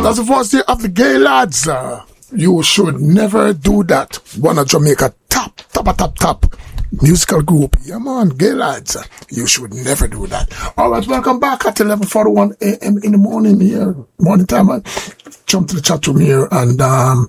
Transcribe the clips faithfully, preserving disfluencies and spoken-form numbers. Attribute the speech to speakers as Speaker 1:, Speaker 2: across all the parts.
Speaker 1: That's the voice there of the gay lads. Uh, you should never do that. One of Jamaica top, top, top, top musical group. Yeah, man, gay lads. Uh, you should never do that. All right, welcome back at eleven forty-one a.m. in the morning here. Morning time, man. Jump to the chat room here. And um,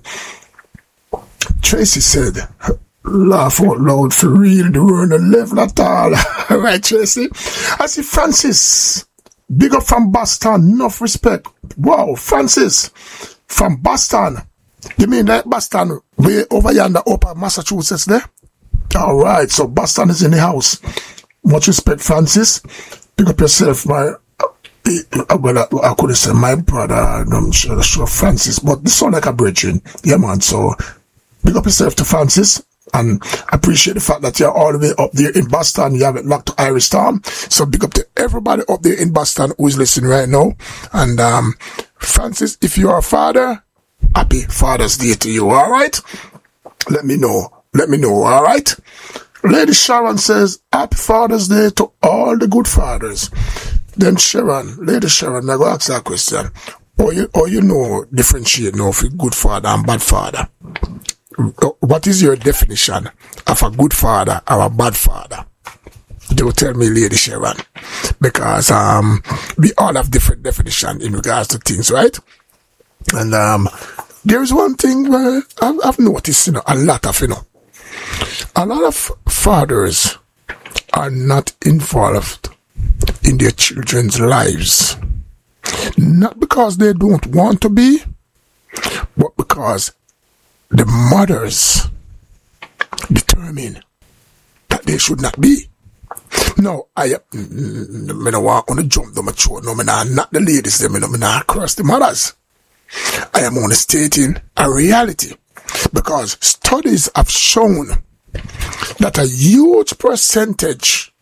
Speaker 1: Tracy said, laugh out loud for real. The world no level at all. Right, Tracy? I see Francis. Big up from Boston. Enough respect. Wow, Francis. From Boston. You mean that Boston way over yonder upper Massachusetts there? Alright, so Boston is in the house. Much respect, Francis. Big up yourself, my uh, well, I, I couldn't say my brother, I'm sure, sure Francis, but this sound like a brethren. Yeah, man, so big up yourself to Francis. And I appreciate the fact that you're all the way up there in Boston. You have it locked to Irish Storm. So big up to everybody up there in Boston who is listening right now. And um, Francis, if you are a father, happy Father's Day to you, all right? Let me know. Let me know, all right? Lady Sharon says, happy Father's Day to all the good fathers. Then Sharon, Lady Sharon, I go ask that question. Or you, or you know, differentiate now for good father and bad father. What is your definition of a good father or a bad father? Don't tell me, Lady Sharon. Because um, we all have different definitions in regards to things, right? And um, there's one thing where I've, I've noticed, you know, a lot of, you know, a lot of fathers are not involved in their children's lives. Not because they don't want to be, but because the mothers determine that they should not be. No, I mm, don't want to jump them a throat. No, I'm not the ladies, them, I'm not cross the mothers. I am only stating a reality. Because studies have shown that a huge percentage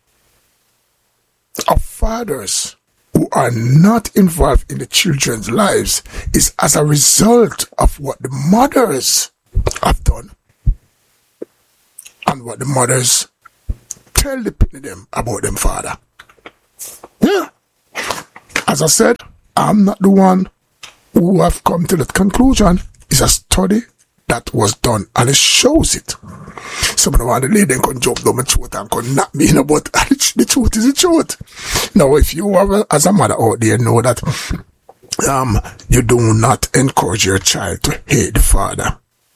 Speaker 1: of fathers who are not involved in the children's lives is as a result of what the mothers have done and what the mothers tell the them about them father. Yeah. As I said, I'm not the one who have come to that conclusion. It's a study that was done and it shows it. Some of the one the lady can jump down my throat and can knock me in the butt. The truth is the truth. Now, if you are, as a mother out there, know that um you do not encourage your child to hate the father.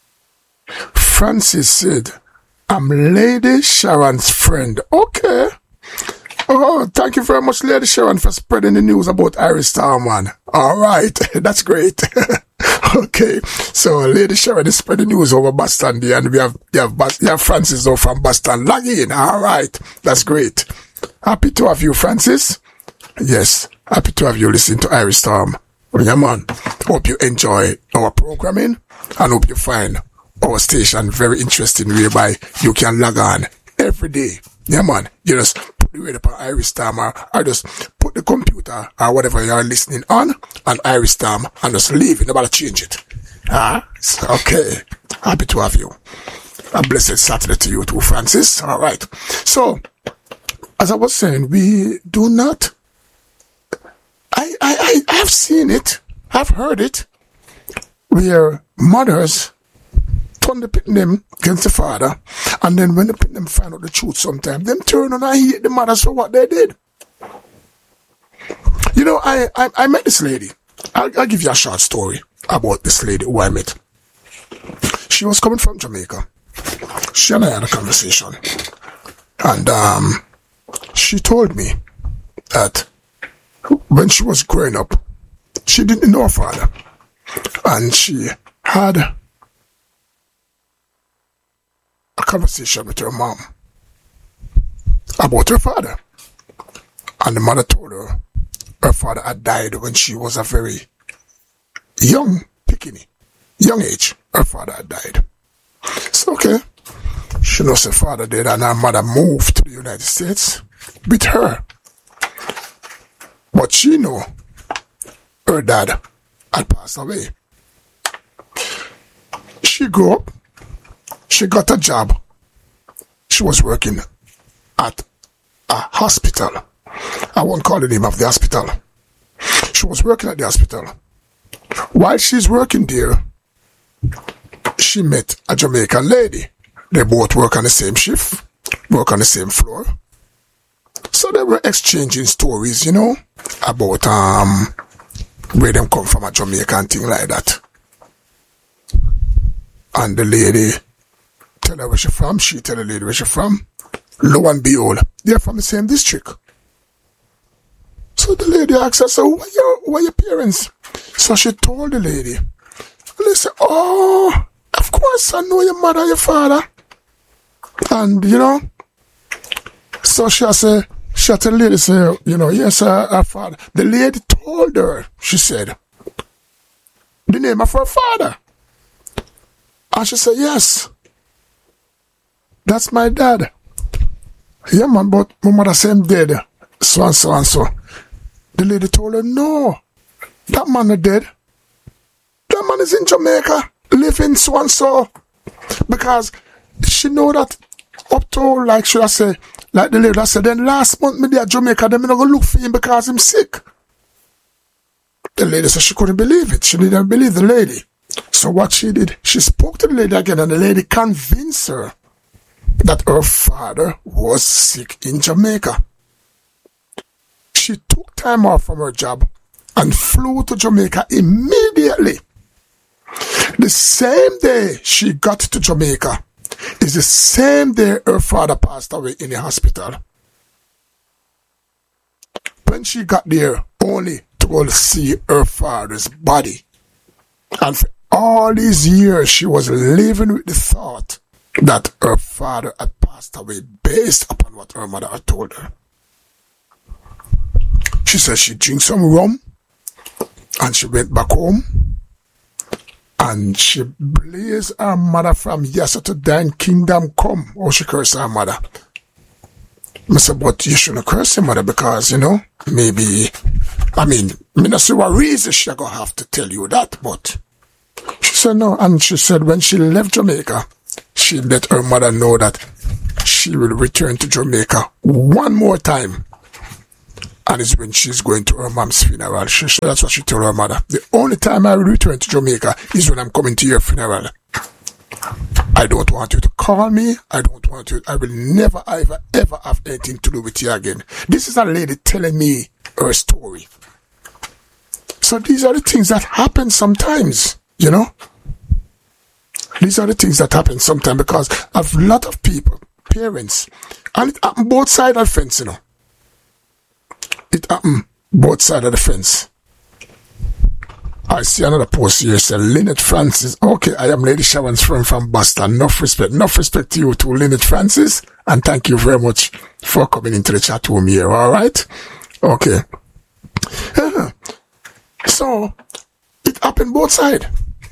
Speaker 1: Francis said, I'm Lady Sharon's friend. Okay. Oh, thank you very much, Lady Sharon, for spreading the news about Irish Storm, man. All right. That's great. Okay. So, Lady Sharon is spreading news over Boston there, and we have, we have, we have Francis over from Boston. Log in. All right. That's great. Happy to have you, Francis. Yes. Happy to have you listen to Irish Storm. Yeah, man. Hope you enjoy our programming and hope you find our station very interesting, whereby you can log on every day. Yeah, man. You just put the radio on Irish Storm, or, or just put the computer or whatever you are listening on on Irish Storm and just leave it. Nobody change it. Ah, so, okay. Happy to have you. A blessed Saturday to you too, Francis. All right. So, as I was saying, we do not. I I I I have seen it. I've heard it. Where mothers turn the pit them against the father, and then when the pit them find out the truth sometimes, them turn and I hate the mothers for what they did. You know, I, I, I met this lady. I'll, I'll give you a short story about this lady who I met. She was coming from Jamaica. She and I had a conversation. And um, she told me that when she was growing up, she didn't know her father. And she had a conversation with her mom about her father. And the mother told her her father had died when she was a very young pickiny, young age. Her father had died. So, okay. She knows her father did, and her mother moved to the United States with her. But she knew her dad had passed away. She grew up. She got a job. She was working at a hospital. I won't call the name of the hospital. She was working at the hospital. While she's working there, she met a Jamaican lady. They both work on the same shift, work on the same floor. So they were exchanging stories, you know, about um where them come from, a Jamaican thing like that. And the lady tell her where she from, she tell the lady where she from. Lo and behold, they're from the same district. So the lady asked her, so what are your, what are your parents? So she told the lady. And they said, oh, of course I know your mother, your father. And, you know, so she said, she had to the lady say, you know, yes, her, her father. The lady told her, she said, the name of her father. And she said, yes, that's my dad. Yeah, man, but my mother said I'm dead. So and so and so. The lady told her, no, that man is dead. That man is in Jamaica, living so and so. Because she know that up to, like, should I say, like the lady said, then last month me there Jamaica, then me not go look for him because I'm sick. The lady said she couldn't believe it. She didn't believe the lady. So what she did, she spoke to the lady again, and the lady convinced her that her father was sick in Jamaica. She took time off from her job and flew to Jamaica immediately. The same day she got to Jamaica is the same day her father passed away in the hospital. When she got there, only to go see her father's body. And for all these years, she was living with the thought that her father had passed away based upon what her mother had told her. She said she drank some rum and she went back home and she blazed her mother from yesterday to thine kingdom come. Oh, she cursed her mother. I said, but you shouldn't curse your mother because, you know, maybe, I mean, I mean, I see what reason she's going to have to tell you that, but she said no. And she said when she left Jamaica, she let her mother know that she will return to Jamaica one more time. And it's when she's going to her mom's funeral. She, that's what she told her mother. The only time I will return to Jamaica is when I'm coming to your funeral. I don't want you to call me. I don't want you. I will never, ever, ever have anything to do with you again. This is a lady telling me her story. So these are the things that happen sometimes, you know. These are the things that happen sometimes because of a lot of people, parents, and it happen both sides of the fence, you know. It happen both sides of the fence. I see another post here, said Lynette Francis. Okay, I am Lady Sharon's friend from Boston. Enough respect. Enough respect to you too, Lynette Francis. And thank you very much for coming into the chat room here, alright? Okay. Yeah. So, it happened both sides.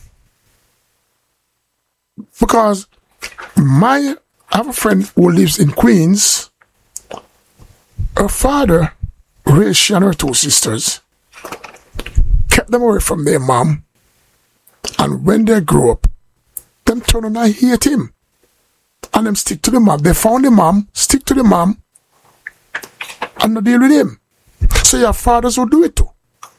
Speaker 1: Because my, I have a friend who lives in Queens. Her father raised she and her two sisters, kept them away from their mom, and when they grew up, them turn on and hate him. And them stick to the mom. They found the mom, stick to the mom, and not deal with him. So your fathers will do it too.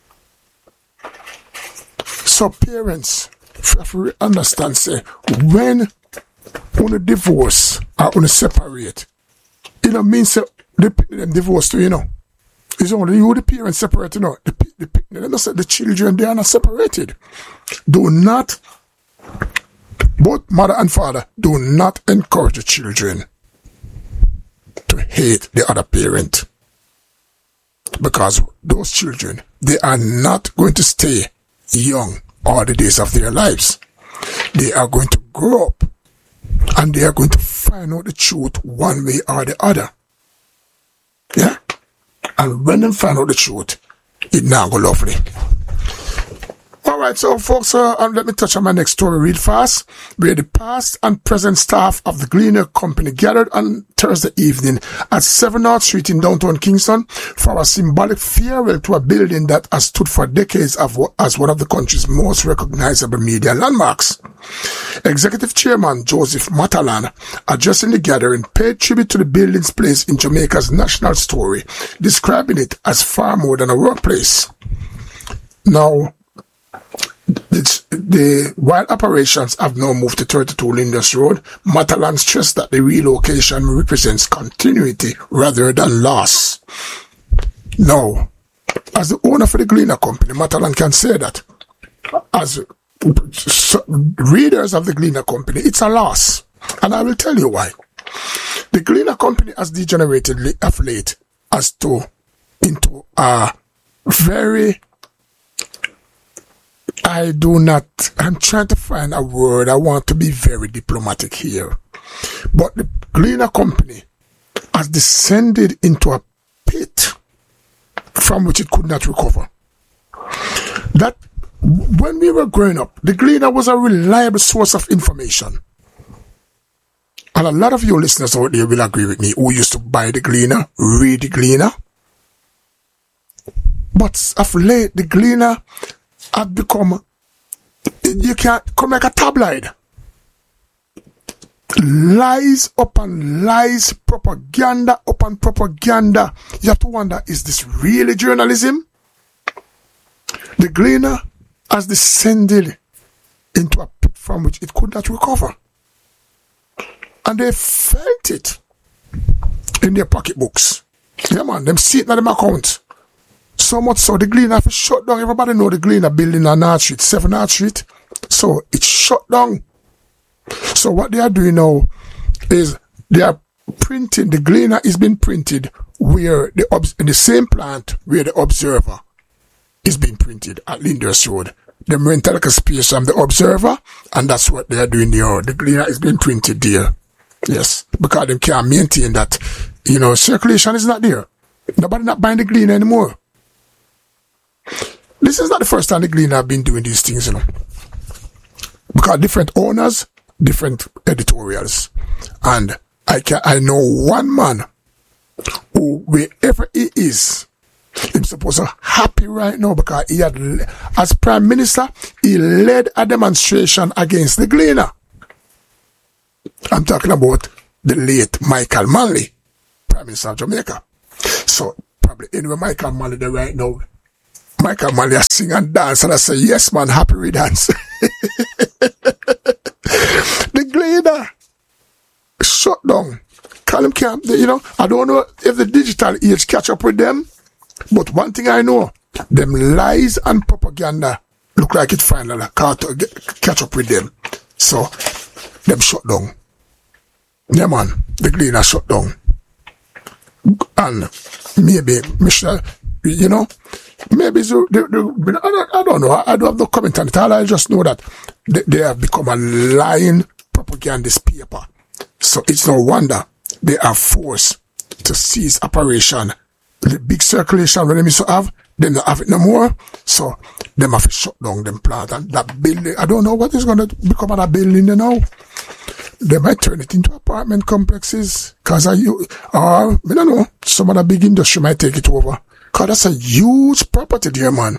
Speaker 1: So parents have to understand, say, when on a divorce or on a separate, it don't mean say they them divorce too, you know. It's only you, the parents, separate, you know. The, the, the, the children, they are not separated. Do not, both mother and father, do not encourage the children to hate the other parent. Because those children, they are not going to stay young all the days of their lives. They are going to grow up and they are going to find out the truth one way or the other. Yeah? And when they find out the truth, it now go lovely. Alright, so folks, uh, and let me touch on my next story real fast. Where the past and present staff of the Gleaner Company gathered on Thursday evening at seven North Street in downtown Kingston for a symbolic farewell to a building that has stood for decades as one of the country's most recognizable media landmarks. Executive Chairman Joseph Matalan, addressing the gathering, paid tribute to the building's place in Jamaica's national story, describing it as far more than a workplace. Now, It's, the while operations have now moved to thirty-two Linders Road, Matalan stressed that the relocation represents continuity rather than loss. Now, as the owner for the Gleaner Company, Matalan can say that. As readers of the Gleaner Company, it's a loss. And I will tell you why. The Gleaner Company has degenerated of late as to into a very... I do not, I'm trying to find a word. I want to be very diplomatic here. But the Gleaner Company has descended into a pit from which it could not recover. That, when we were growing up, the Gleaner was a reliable source of information. And a lot of you listeners out there will agree with me who used to buy the Gleaner, read the Gleaner. But of late, the Gleaner have become, you can't come like a tabloid. Lies upon lies, propaganda upon propaganda. You have to wonder, is this really journalism? The Gleaner has descended into a pit from which it could not recover. And they felt it in their pocketbooks. Yeah, man, them see it in them account. So much so, the Gleaner have shut down. Everybody know the Gleaner building on North Street, seven North Street. So it's shut down. So what they are doing now is they are printing, the Gleaner is being printed where the, in the same plant where the Observer is being printed at Linders Road. They rent like a space from the Observer, and that's what they are doing there. The Gleaner is being printed there. Yes, because they can't maintain that, you know, circulation is not there. Nobody not buying the Gleaner anymore. This is not the first time the Gleaner have been doing these things, you know. Because different owners, different editorials. And I can I know one man who, wherever he is, he's supposed to be happy right now because he had, as Prime Minister, he led a demonstration against the Gleaner. I'm talking about the late Michael Manley, Prime Minister of Jamaica. So, probably anyway, Michael Manley there right now, Michael Manley sing and dance, and I say, yes, man, happy we dance. The Gleaner shut down. Call him camp, you know. I don't know if the digital age catch up with them, but one thing I know, them lies and propaganda look like it finally catch up with them. So, them shut down. Yeah, man, the Gleaner shut down. And maybe, Michelle, you know, maybe the, the, the, I, don't, I don't know. I don't have no comment on it. All I just know that they, they have become a lying propagandist paper. So it's no wonder they are forced to cease operation. The big circulation when they used to have, they don't have it no more. So them have to shut down them plant. And that building, I don't know what is going to become of that building, you know. They might turn it into apartment complexes. Because I, or, I don't know, some of the big industry might take it over. Because that's a huge property there, man.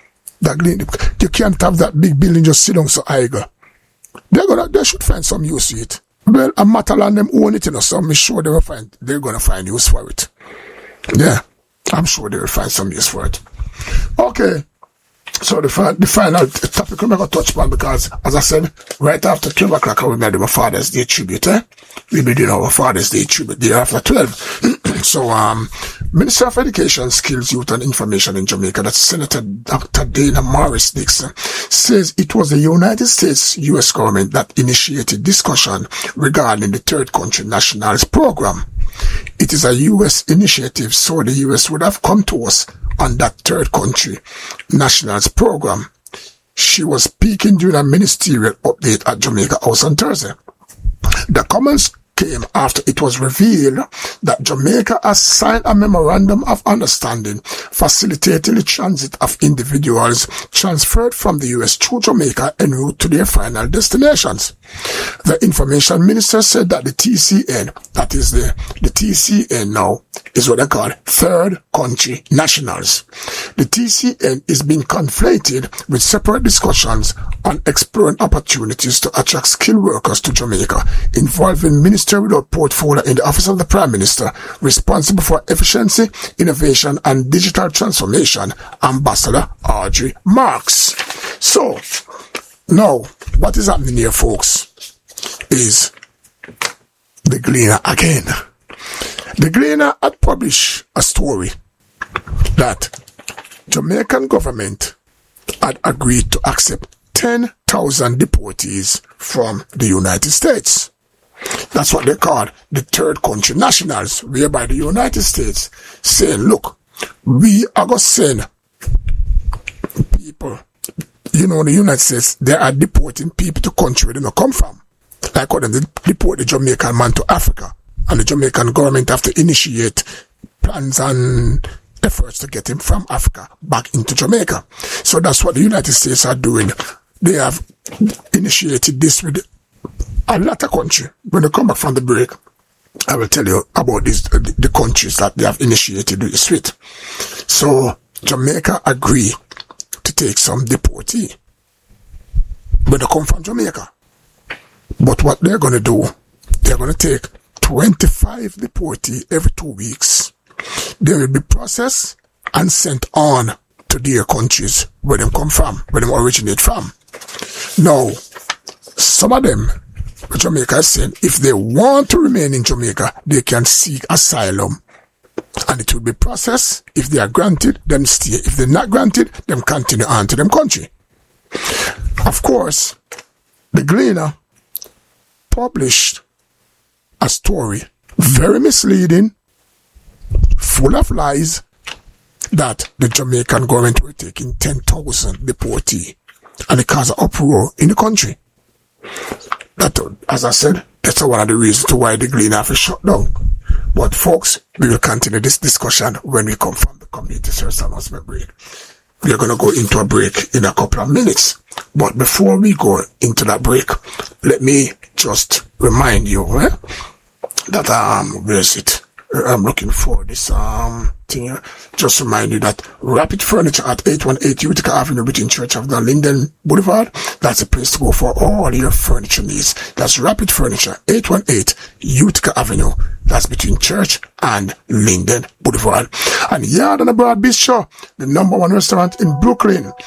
Speaker 1: That, you can't have that big building just sit down so high. They're gonna, they should find some use to it. Well, a Matalan them own it, you know, so I'm sure they will find, they're gonna find use for it. Yeah, I'm sure they will find some use for it. Okay. So the, the final topic we're going to touch on, because, as I said, right after twelve o'clock, we made our Father's Day tribute, eh? We'll be doing our Father's Day tribute day after twelve. So, um, Minister of Education, Skills, Youth and Information in Jamaica, that's Senator Doctor Dana Morris Dixon, says it was the United States U S government that initiated discussion regarding the Third Country Nationals program. It is a U S initiative, so the U S would have come to us on that Third Country Nationals program. She was speaking during a ministerial update at Jamaica House on Thursday. The comments came after it was revealed that Jamaica has signed a memorandum of understanding facilitating the transit of individuals transferred from the U S to Jamaica en route to their final destinations. The information minister said that the T C N, that is the, the T C N now, is what they call Third Country Nationals. The T C N is being conflated with separate discussions on exploring opportunities to attract skilled workers to Jamaica, involving ministerial portfolio in the Office of the Prime Minister, responsible for efficiency, innovation and digital transformation, Ambassador Audrey Marks. So, now, what is happening here, folks, is the Gleaner again. The Gleaner had published a story that Jamaican government had agreed to accept ten thousand deportees from the United States. That's what they call the third country nationals, whereby the United States saying, look, we are going to send people, you know, the United States, they are deporting people to country where they don't come from. Like when they deport the Jamaican man to Africa, and the Jamaican government have to initiate plans and efforts to get him from Africa back into Jamaica. So that's what the United States are doing. They have initiated this with a lot of countries. When they come back from the break, I will tell you about these, the countries that they have initiated this with. So Jamaica agree to take some deportee when they come from Jamaica. But what they're going to do, they're going to take twenty-five deportee every two weeks. They will be processed and sent on to their countries where they come from, where they originate from. Now, some of them, Jamaica is saying, if they want to remain in Jamaica, they can seek asylum. And it will be processed. If they are granted, then stay. If they're not granted, then continue on to them country. Of course, the Gleaner published a story, very misleading, full of lies, that the Jamaican government were taking ten thousand deportees, and it caused an uproar in the country. That, as I said, that's one of the reasons to why the Gleaner have to shut down. But folks, we will continue this discussion when we come from the community service announcement break. We are going to go into a break in a couple of minutes. But before we go into that break, let me just remind you eh, that, um, where is it? I'm looking for this um thing here. Just remind you that Rapid Furniture at eight one eight Utica Avenue between Church of God, Linden Boulevard. That's the place to go for all your furniture needs. That's Rapid Furniture, eight one eight Utica Avenue. That's between Church and Linden Boulevard. And Yard and Abroad Bistro, the number one restaurant in Brooklyn.